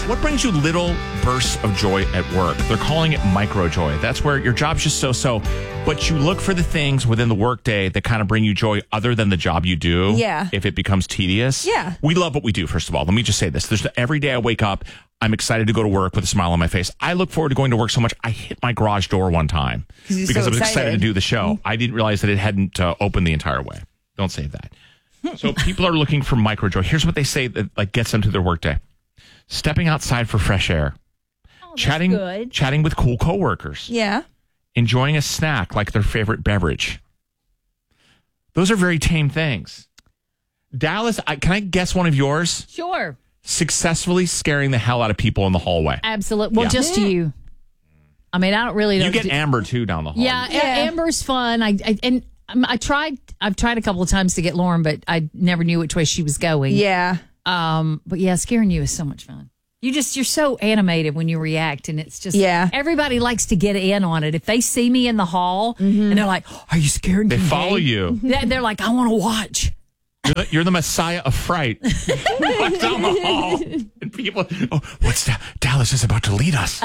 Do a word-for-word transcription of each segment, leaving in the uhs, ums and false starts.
What brings you little bursts of joy at work? They're calling it micro joy. That's where your job's just so-so, but you look for the things within the workday that kind of bring you joy other than the job you do. Yeah. If it becomes tedious. Yeah. We love what we do, first of all. Let me just say this. There's every day I wake up, I'm excited to go to work with a smile on my face. I look forward to going to work so much, I hit my garage door one time because so I was excited. excited to do the show. I didn't realize that it hadn't uh, opened the entire way. Don't save that. So people are looking for micro joy. Here's what they say that like gets them to their workday. Stepping outside for fresh air, Oh, chatting, good. chatting with cool coworkers, Yeah. enjoying a snack like their favorite beverage. Those are very tame things. Dallas, I, can I guess one of yours? Sure. Successfully scaring the hell out of people in the hallway. Absolutely. Well, Yeah. just you. I mean, I don't really know. You get do- Amber too down the hall. Yeah, A- Yeah. Amber's fun. I, I and um, I tried. I've tried a couple of times to get Lauren, but I never knew which way she was going. Yeah. Um. But yeah, scaring you is so much fun. You just you're so animated when you react, and it's just Yeah. Everybody likes to get in on it. If they see me in the hall and they're like, "Are you scared?" They today?" follow you. They're they're like, "I want to watch." You're the, you're the messiah of fright. Walk down the hall, and people, oh, what's that? Dallas is about to lead us.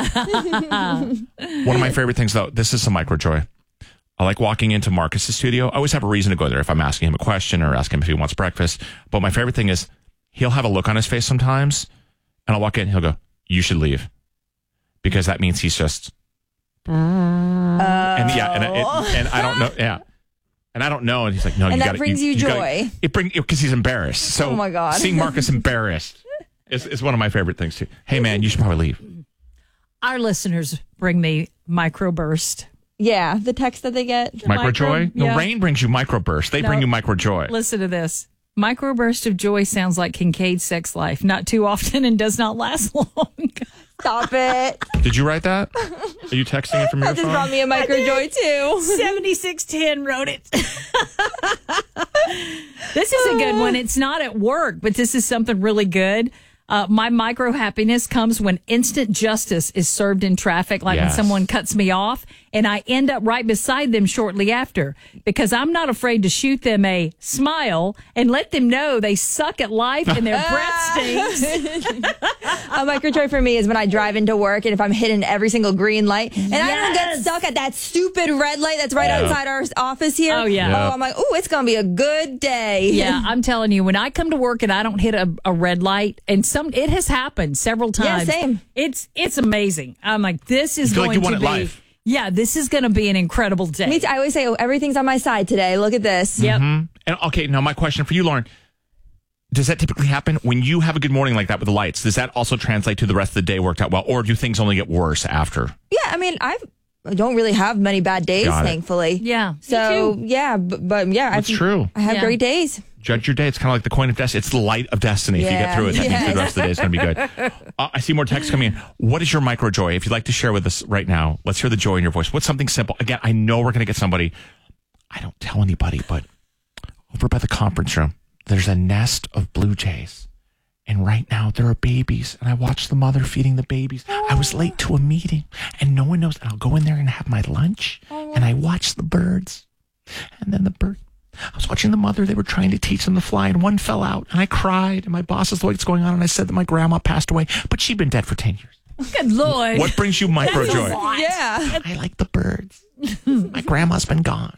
One of my favorite things, though, this is some micro joy. I like walking into Marcus's studio. I always have a reason to go there if I'm asking him a question or asking him if he wants breakfast. But my favorite thing is he'll have a look on his face sometimes, and I'll walk in and he'll go, "You should leave," because that means he's just. Oh. And yeah, and, it, and I don't know, yeah. And I don't know. And he's like, no, And you that gotta, brings you gotta- joy. it brings because he's embarrassed. So Oh, my God. seeing Marcus embarrassed is, is one of my favorite things too. Hey man, you should probably leave. Our listeners bring me microburst. Yeah. The text that they get. Micro Micro- joy? No, yeah. rain brings you microburst. They bring No. you micro joy. Listen to this. Microburst of joy sounds like Kincaid's sex life. Not too often and does not last long. Stop it. Did you write that? Are you texting it from your That just phone? brought me a micro joy too. seventy-six ten wrote it. This is a good one. It's not at work, but this is something really good. Uh, my micro happiness comes when instant justice is served in traffic, like when Yes. someone cuts me off, and I end up right beside them shortly after because I'm not afraid to shoot them a smile and let them know they suck at life and their breath stinks. A micro joy for me is when I drive into work and if I'm hitting every single green light and I don't get Yes. stuck at that stupid red light that's right Yeah. outside our office here. Oh, yeah. Yeah. Oh, I'm like, ooh, it's going to be a good day. Yeah, I'm telling you, when I come to work and I don't hit a, a red light, and some it has happened several Yeah, times. same. It's it's amazing. I'm like, this is You feel like going you want to it be. live. Yeah, this is going to be an incredible day. Me too. I always say, oh, everything's on my side today. Look at this. Yep. And okay, now my question for you, Lauren. Does that typically happen when you have a good morning like that with the lights? Does that also translate to the rest of the day worked out well? Or do things only get worse after? Yeah, I mean, I've, I don't really have many bad days, Got it. thankfully. Yeah. me So, too. yeah, but, but yeah. That's I've, true. I have Yeah. great days. Judge your day. It's kind of like the coin of destiny. It's the light of destiny. If you get Yeah. through it, that means Yes. the rest of the day is going to be good. Uh, I see more texts coming in. What is your micro joy? If you'd like to share with us right now, let's hear the joy in your voice. What's something simple? Again, I know we're going to get somebody. I don't tell anybody, but over by the conference room, there's a nest of blue jays. And right now there are babies, and I watch the mother feeding the babies. I was late to a meeting, and no one knows. And I'll go in there and have my lunch, and I watch the birds. And then the bird, I was watching the mother. They were trying to teach them to fly, and one fell out, and I cried. And my boss is like, "What's going on?" And I said that my grandma passed away, but she'd been dead for ten years. Good Lord. What brings you micro joy? Yeah. I like the birds. My grandma's been gone.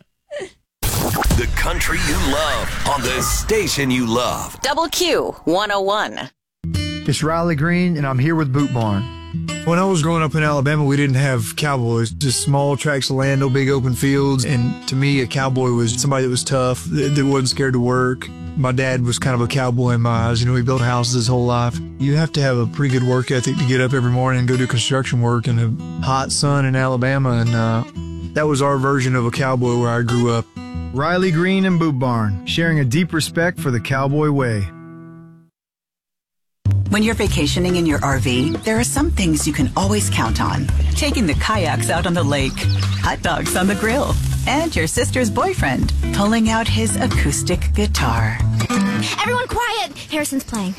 The country you love on the station you love. Double Q one oh one. It's Riley Green, and I'm here with Boot Barn. When I was growing up in Alabama, we didn't have cowboys, just small tracts of land, no big open fields. And to me, a cowboy was somebody that was tough, that, that wasn't scared to work. My dad was kind of a cowboy in my eyes. You know, he built houses his whole life. You have to have a pretty good work ethic to get up every morning and go do construction work in a hot sun in Alabama. And uh, that was our version of a cowboy where I grew up. Riley Green and Boot Barn, sharing a deep respect for the cowboy way. When you're vacationing in your R V, there are some things you can always count on. Taking the kayaks out on the lake, hot dogs on the grill, and your sister's boyfriend pulling out his acoustic guitar. Everyone quiet! Harrison's playing.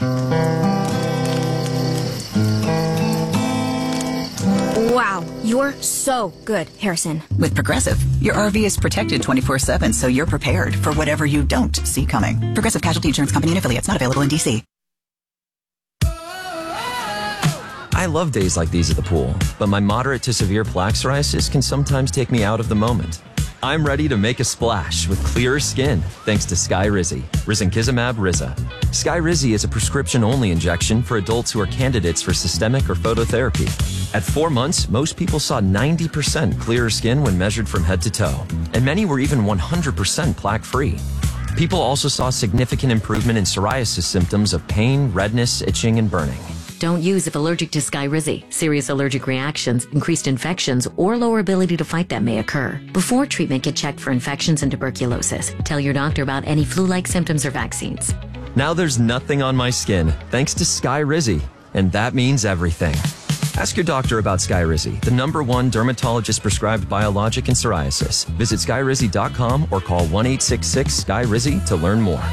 Wow, you're so good, Harrison. With Progressive, your R V is protected twenty-four seven, so you're prepared for whatever you don't see coming. Progressive Casualty Insurance Company and affiliates, not available in D C. I love days like these at the pool, but my moderate to severe plaque psoriasis can sometimes take me out of the moment. I'm ready to make a splash with clearer skin thanks to Skyrizi, risankizumab Riza. Skyrizi is a prescription-only injection for adults who are candidates for systemic or phototherapy. At four months, most people saw ninety percent clearer skin when measured from head to toe, and many were even one hundred percent plaque-free. People also saw significant improvement in psoriasis symptoms of pain, redness, itching, and burning. Don't use if allergic to Skyrizi. Serious allergic reactions, increased infections, or lower ability to fight them may occur. Before treatment, get checked for infections and tuberculosis. Tell your doctor about any flu-like symptoms or vaccines. Now there's nothing on my skin thanks to Skyrizi, and that means everything. Ask your doctor about Skyrizi, the number one dermatologist-prescribed biologic in psoriasis. Visit skyrizi dot com or call one eight six six S K Y R I Z I to learn more.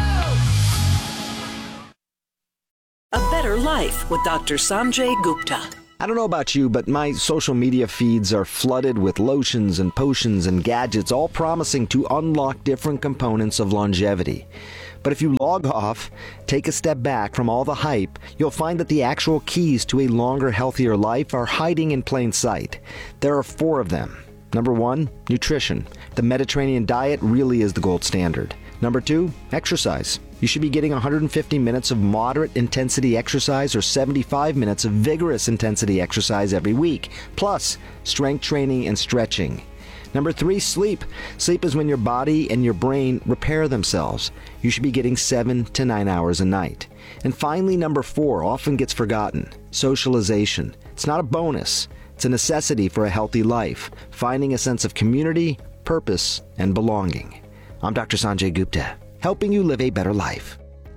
A Better Life with Doctor Sanjay Gupta. I don't know about you, but my social media feeds are flooded with lotions and potions and gadgets, all promising to unlock different components of longevity. But if you log off, take a step back from all the hype, you'll find that the actual keys to a longer, healthier life are hiding in plain sight. There are four of them. Number one, nutrition. The Mediterranean diet really is the gold standard. Number two, exercise. You should be getting one hundred fifty minutes of moderate intensity exercise or seventy-five minutes of vigorous intensity exercise every week, plus strength training and stretching. Number three, sleep. Sleep is when your body and your brain repair themselves. You should be getting seven to nine hours a night. And finally, number four, often gets forgotten, socialization. It's not a bonus. It's a necessity for a healthy life, finding a sense of community, purpose, and belonging. I'm Doctor Sanjay Gupta, helping you live a better life.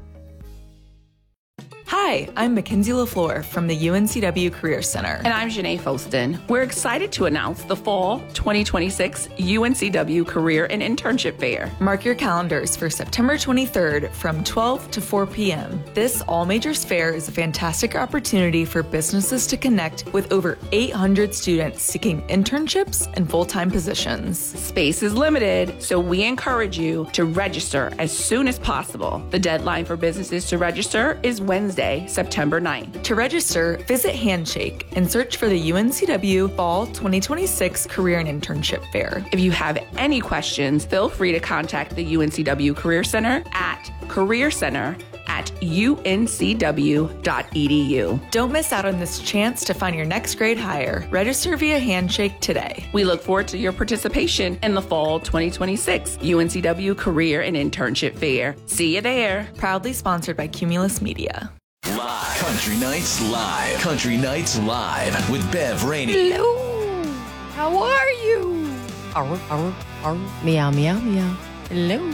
Hi, I'm Mackenzie LaFleur from the U N C W Career Center. And I'm Janae Foston. We're excited to announce the Fall twenty twenty-six U N C W Career and Internship Fair. Mark your calendars for September twenty-third from twelve to four p.m. This all-majors fair is a fantastic opportunity for businesses to connect with over eight hundred students seeking internships and full-time positions. Space is limited, so we encourage you to register as soon as possible. The deadline for businesses to register is Wednesday, September ninth. To register, visit Handshake and search for the U N C W Fall twenty twenty-six Career and Internship Fair. If you have any questions, feel free to contact the U N C W Career Center at Career Center at U N C W dot E D U. Don't miss out on this chance to find your next grade hire. Register via Handshake today. We look forward to your participation in the Fall twenty twenty-six U N C W Career and Internship Fair. See you there. Proudly sponsored by Cumulus Media. Live. Country Nights Live. Country Nights Live with Bev Rainey. Hello. How are you? Arr, arr, arr. Meow, meow, meow. Hello.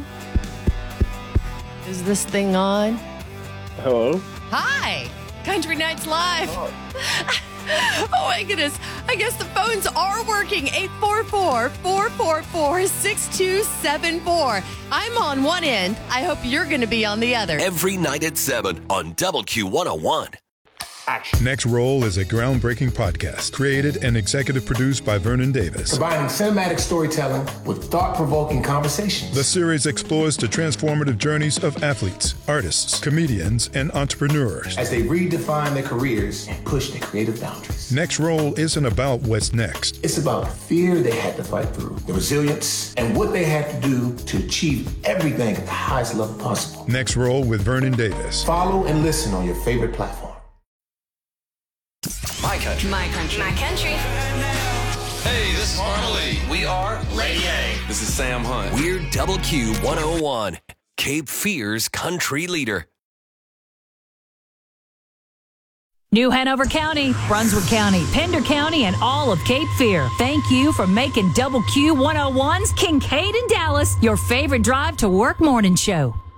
Is this thing on? Hello. Hi. Country Nights Live. Oh. Oh my goodness. I guess the phones are working. eight four four, four four four, six two seven four. I'm on one end. I hope you're going to be on the other. Every night at seven on Double Q one oh one. Action. Next Roll is a groundbreaking podcast created and executive produced by Vernon Davis. Combining cinematic storytelling with thought-provoking conversations. The series explores the transformative journeys of athletes, artists, comedians, and entrepreneurs as they redefine their careers and push their creative boundaries. Next Roll isn't about what's next. It's about the fear they had to fight through, the resilience, and what they had to do to achieve everything at the highest level possible. Next Roll with Vernon Davis. Follow and listen on your favorite platform. My country. My country. My country. Hey, this is Harley. We are Lady A. This is Sam Hunt. We're Double Q one oh one, Cape Fear's country leader. New Hanover County, Brunswick County, Pender County, and all of Cape Fear. Thank you for making Double Q one oh one's Kincaid and Dallas your favorite drive to work morning show.